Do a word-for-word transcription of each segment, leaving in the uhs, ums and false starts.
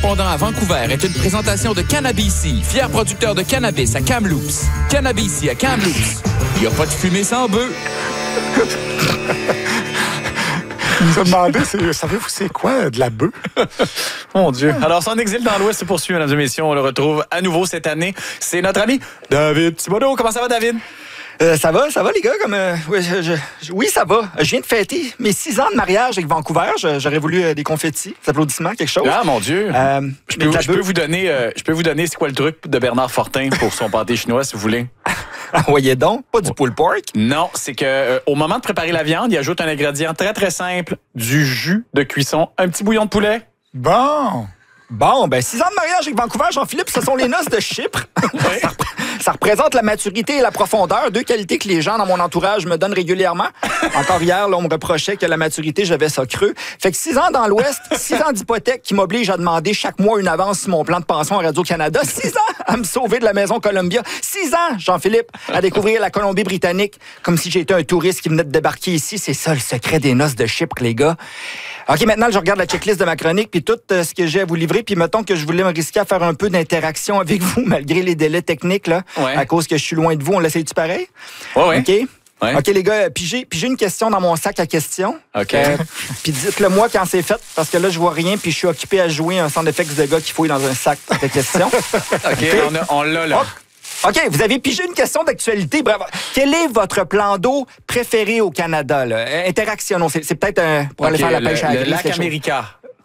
correspondant à Vancouver est une présentation de Cannabici, fier producteur de cannabis à Kamloops. Cannabici à Kamloops. Il n'y a pas de fumée sans bœuf. Je me demandais, savez-vous c'est quoi de la bœuf? Mon Dieu. Alors, son exil dans l'Ouest se poursuit, mesdames et messieurs. On le retrouve à nouveau cette année. C'est notre ami David Thibodeau. Comment ça va, David? Euh, ça va, ça va, les gars? Comme, euh, oui, je, je, oui, ça va. Je viens de fêter mes six ans de mariage avec Vancouver. Je, j'aurais voulu euh, des confettis, des applaudissements, quelque chose. Ah, mon Dieu. Euh, je, peux, je, peux vous donner, euh, je peux vous donner c'est quoi le truc de Bernard Fortin pour son pâté chinois, si vous voulez. Voyez donc, pas du pulled pork. Non, c'est que euh, au moment de préparer la viande, il ajoute un ingrédient très, très simple, du jus de cuisson, un petit bouillon de poulet. Bon. Bon, ben six ans de mariage avec Vancouver, Jean-Philippe, ce sont les noces de Chypre. Ouais. ça, ça représente la maturité et la profondeur, deux qualités que les gens dans mon entourage me donnent régulièrement. Encore hier, là, on me reprochait que la maturité, j'avais ça creux. Fait que six ans dans l'Ouest, six ans d'hypothèque qui m'oblige à demander chaque mois une avance sur mon plan de pension à Radio-Canada, six ans à me sauver de la maison Columbia, six ans, Jean-Philippe, à découvrir la Colombie-Britannique comme si j'étais un touriste qui venait de débarquer ici. C'est ça le secret des noces de Chypre, les gars. OK, maintenant, je regarde la checklist de ma chronique puis tout euh, ce que j'ai à vous livrer. Puis mettons que je voulais me risquer à faire un peu d'interaction avec vous, malgré les délais techniques, là, ouais. à cause que je suis loin de vous. On l'essaye-tu pareil? Oui, oui. OK? Ouais. OK, les gars, puis j'ai, puis j'ai une question dans mon sac à questions. OK. Euh, puis dites-le moi quand c'est fait, parce que là, je vois rien, puis je suis occupé à jouer un sound effects de gars qui fouille dans un sac de questions. OK, on, a, on l'a, là. Oh. OK, vous avez pigé une question d'actualité. Bravo. Quel est votre plan d'eau préféré au Canada? Là? Interactionnons. C'est, c'est peut-être un, pour okay, aller faire la pêche le, à la le grille, lac America.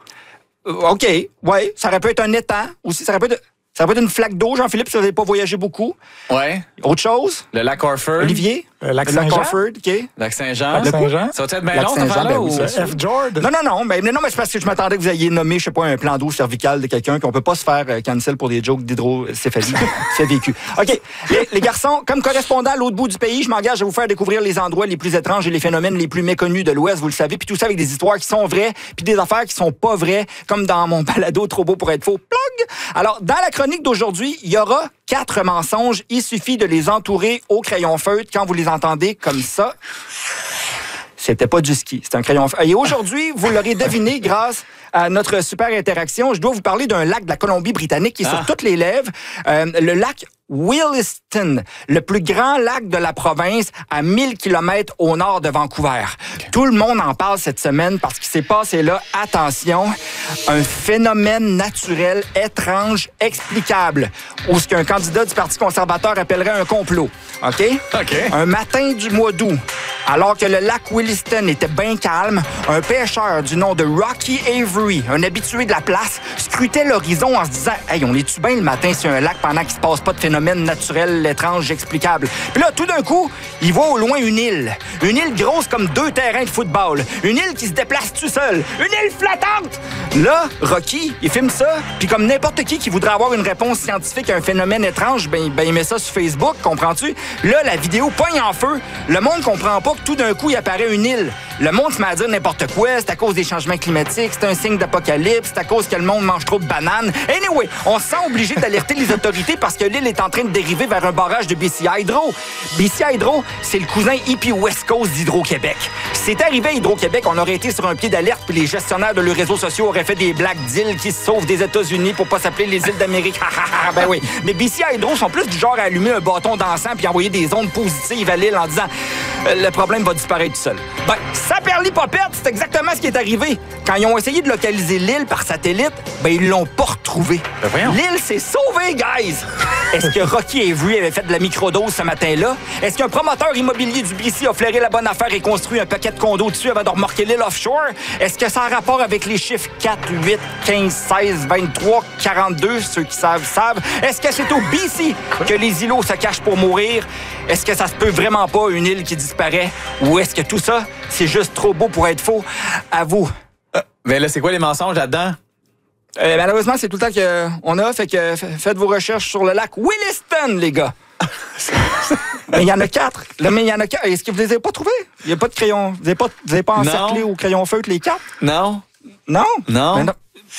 OK, ouais. Ça aurait pu être un étang aussi. Ça aurait pu être, ça aurait pu être une flaque d'eau, Jean-Philippe, si vous n'avez pas voyagé beaucoup. Ouais. Autre chose? Le lac Orford. Olivier? Euh, lac Le lac Saint-Jean? Orford, OK. Lac Saint-Jean. Lac Saint-Jean? Ça va être bien Lac long, cette Saint-Jean, affaire-là? ben ou... oui, Le F. Jord? Non, non, non. Mais, non, mais c'est parce que je m'attendais que vous ayez nommé, je sais pas, un plan d'eau cervical de quelqu'un, puis on peut pas se faire euh, cancel pour des jokes d'hydrocéphalie. C'est vécu. OK. Les, les garçons, comme correspondant à l'autre bout du pays, je m'engage à vous faire découvrir les endroits les plus étranges et les phénomènes les plus méconnus de l'Ouest, vous le savez, puis tout ça avec des histoires qui sont vraies, puis des affaires qui sont pas vraies, comme dans mon balado Trop beau pour être faux. Plug! Alors, dans la chronique d'aujourd'hui, il y aura quatre mensonges. Il suffit de les entourer au crayon feutre quand vous les entendez comme ça. C'était pas du ski, c'est un crayon feutre. Et aujourd'hui, vous l'aurez deviné grâce à notre super interaction. Je dois vous parler d'un lac de la Colombie-Britannique qui est ah. sur toutes les lèvres. Euh, le lac Williston, le plus grand lac de la province à mille kilomètres au nord de Vancouver. Okay. Tout le monde en parle cette semaine parce qu'il s'est passé là, attention, un phénomène naturel étrange, explicable, ou ce qu'un candidat du Parti conservateur appellerait un complot. OK? OK. Un matin du mois d'août, alors que le lac Williston était bien calme, un pêcheur du nom de Rocky Avery, un habitué de la place, scrutait l'horizon en se disant « Hey, on est-tu bien le matin sur un lac pendant qu'il se passe pas de phénomène naturel, étrange, explicable. » Puis là, tout d'un coup, il voit au loin une île. Une île grosse comme deux terrains de football. Une île qui se déplace tout seul. Une île flottante! Là, Rocky, il filme ça, puis comme n'importe qui qui voudrait avoir une réponse scientifique à un phénomène étrange, ben, ben il met ça sur Facebook, comprends-tu? Là, la vidéo pogne en feu. Le monde comprend pas que tout d'un coup, il apparaît une île. Le monde se met à dire n'importe quoi. C'est à cause des changements climatiques. C'est un signe d'apocalypse. C'est à cause que le monde mange trop de bananes. Anyway, on se sent obligé d'alerter les autorités parce que l'île est en train de dériver vers un barrage de B C Hydro. B C Hydro, c'est le cousin hippie West Coast d'Hydro-Québec. Si c'était arrivé à Hydro-Québec, on aurait été sur un pied d'alerte puis les gestionnaires de leurs réseaux sociaux auraient fait des blagues d'îles qui se sauvent des États-Unis pour pas s'appeler les îles d'Amérique. Ben oui. Mais B C Hydro sont plus du genre à allumer un bâton d'encens puis envoyer des ondes positives à l'île en disant euh, le problème va disparaître tout seul. Ben, ça perlipopette, c'est exactement ce qui est arrivé. Quand ils ont essayé de localiser l'île par satellite, ben ils l'ont pas retrouvée. Ben l'île s'est sauvée, guys! Est-ce que Rocky Avery avait fait de la microdose ce matin-là? Est-ce qu'un promoteur immobilier du B C a flairé la bonne affaire et construit un paquet de condos dessus avant de remorquer l'île offshore? Est-ce que ça a rapport avec les chiffres quatre, huit, quinze, seize, vingt-trois, quarante-deux? Ceux qui savent, savent. Est-ce que c'est au B C que les îlots se cachent pour mourir? Est-ce que ça se peut vraiment pas, une île qui disparaît? Ou est-ce que tout ça, c'est juste trop beau pour être faux? À vous. Euh, mais là, c'est quoi les mensonges là-dedans? Euh, malheureusement, c'est tout le temps qu'on a. Fait que faites vos recherches sur le lac Williston, les gars. Mais il y en a quatre. Là, mais il y en a quatre. Est-ce que vous les avez pas trouvés? Il n'y a pas de crayon. Vous n'avez pas, vous avez pas encerclé au crayon feutre les quatre? Non. Non? Non. Mais non.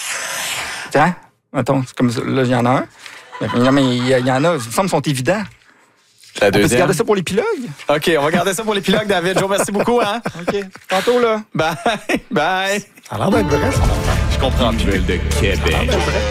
Tiens, attends, c'est comme ça. Là, il y en a un. Mais, mais il y, y en a, il me semble, sont évidents. La on deuxième. peut garder ça pour l'épilogue? OK, on va garder ça pour l'épilogue, David. Jo, merci beaucoup, hein? OK. Tantôt, là. Bye. Bye. Ça a l'air d'être vrai, son affaire. Je comprends. Nouvelle de Québec.